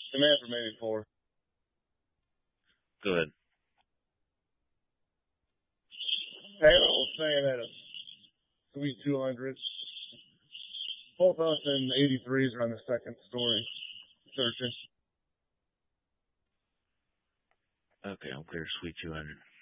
Demand from 84. Go ahead. Taylor was staying at a Suite 200. Both us and 83s are on the second story searching. Okay, I'll clear Suite 200.